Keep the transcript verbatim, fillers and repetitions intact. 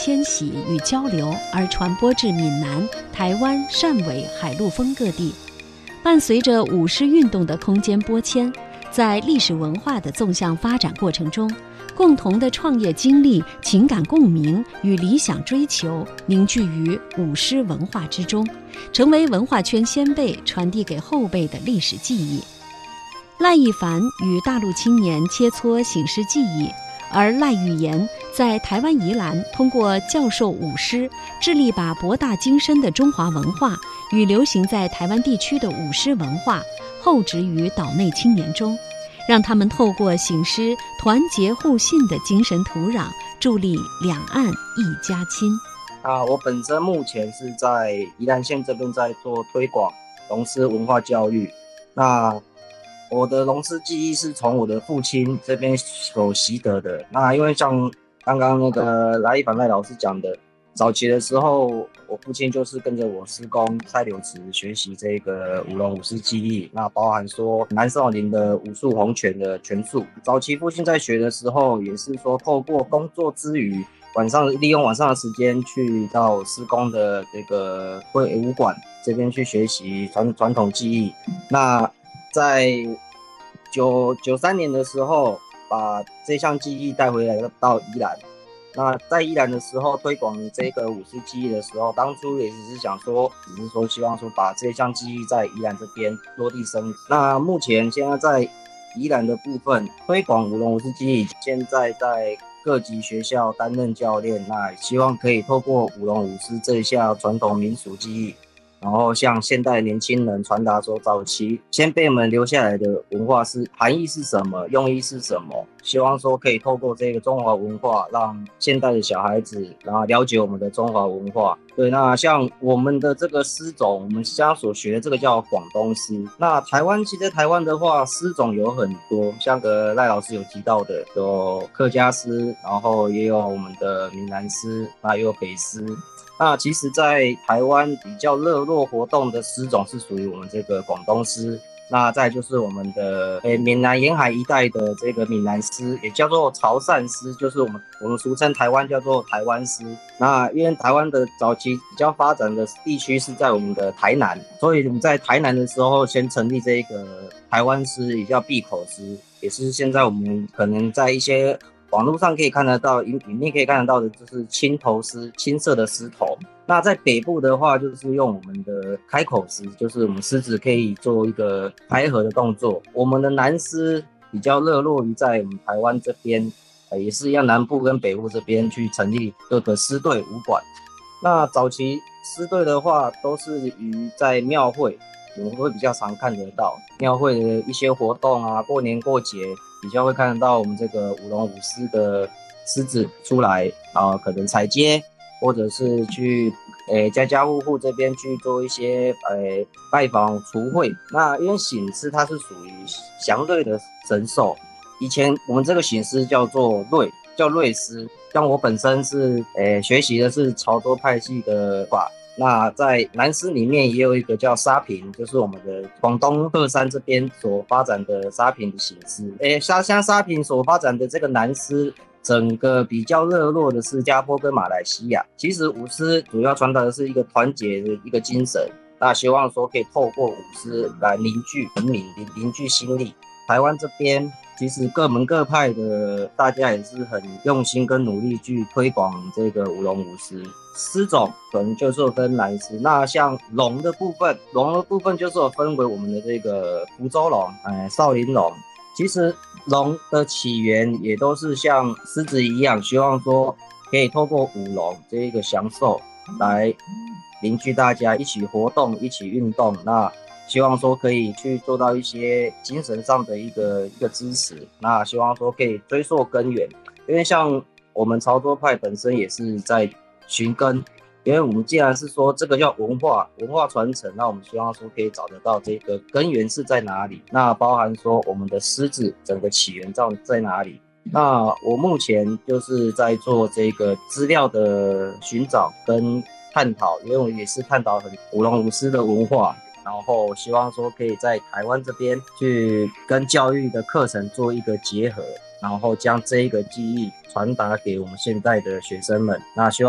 迁徙与交流而传播至闽南、台湾、汕尾、海陆丰各地。伴随着舞狮运动的空间拨迁，在历史文化的纵向发展过程中，共同的创业经历、情感共鸣与理想追求凝聚于舞狮文化之中，成为文化圈先辈传递给后辈的历史记忆。赖艺凡与大陆青年切磋醒狮技艺，而赖玉妍在台湾宜兰通过教授舞狮，致力把博大精深的中华文化与流行在台湾地区的舞狮文化厚植于岛内青年中，让他们透过醒狮团结互信的精神土壤，助力两岸一家亲。 啊，我本身目前是在宜兰县这边在做推广龙狮文化教育。那我的龙狮技艺是从我的父亲这边所习得的。那因为像刚刚那个赖艺凡赖老师讲的，早期的时候，我父亲就是跟着我师公蔡柳池学习这个舞龙舞狮技艺，那包含说南少林的武术洪拳的拳术。早期父亲在学的时候，也是说透过工作之余，晚上利用晚上的时间去到师公的这个会武馆这边去学习传传统技艺。那在九九三年的时候，把这项技艺带回来到宜兰。那在宜兰的时候推广这个舞狮技艺的时候，当初也只是想说，只是说希望说把这项技艺在宜兰这边落地生。那目前现在在宜兰的部分推广舞龙舞狮技艺，现在在各级学校担任教练，那希望可以透过舞龙舞狮这一项传统民俗技艺，然后向现代年轻人传达说，早期先辈们留下来的文化是含义是什么，用意是什么，希望说可以透过这个中华文化，让现代的小孩子然后了解我们的中华文化。对，那像我们的这个狮种，我们现在所学的这个叫广东狮。那台湾其实台湾的话，狮种有很多，像个赖老师有提到的，有客家狮，然后也有我们的闽南狮，那也有北狮。那其实在台湾比较热络活动的狮种是属于我们这个广东狮。那再就是我们的诶闽南沿海一带的这个闽南狮，也叫做潮汕狮，就是我们我们俗称台湾叫做台湾狮。那因为台湾的早期比较发展的地区是在我们的台南，所以我们在台南的时候先成立这个台湾狮，也叫闭口狮，也是现在我们可能在一些网络上可以看得到，影影片可以看得到的就是青头狮，青色的狮头。那在北部的话，就是用我们的开口狮，就是我们狮子可以做一个开合的动作。我们的南狮比较热络于在我们台湾这边，呃，也是一样，南部跟北部这边去成立各个狮队武馆。那早期狮队的话，都是于在庙会，我们会比较常看得到庙会的一些活动啊，过年过节比较会看得到我们这个舞龙舞狮的狮子出来啊，可能踩街，或者是去诶家家户户这边去做一些诶拜访除秽。那因为醒狮它是属于祥瑞的神兽，以前我们这个醒狮叫做瑞，叫瑞狮。像我本身是诶学习的是潮州派系的法。那在南狮里面也有一个叫沙坪，就是我们的广东鹤山这边所发展的沙坪的形式。诶，像像沙坪所发展的这个南狮，整个比较热络的是新加坡跟马来西亚。其实舞狮主要传达的是一个团结的一个精神，那希望说可以透过舞狮来凝聚人民，凝聚心力。台湾这边其实各门各派的大家也是很用心跟努力去推广这个舞龙舞狮。狮种可能就是有分南狮，那像龙的部分，龙的部分就是有分为我们的这个福州龙、哎少林龙。其实龙的起源也都是像狮子一样，希望说可以透过舞龙这一个享受来凝聚大家一起活动、一起运动。那希望说可以去做到一些精神上的一个一个支持。那希望说可以追溯根源，因为像我们潮州派本身也是在寻根，因为我们既然是说这个叫文化文化传承，那我们希望说可以找得到这个根源是在哪里，那包含说我们的狮子整个起源在在哪里。那我目前就是在做这个资料的寻找跟探讨，因为我也是探讨很舞龙舞狮的文化，然后希望说可以在台湾这边去跟教育的课程做一个结合，然后将这一个技艺传达给我们现在的学生们。那希望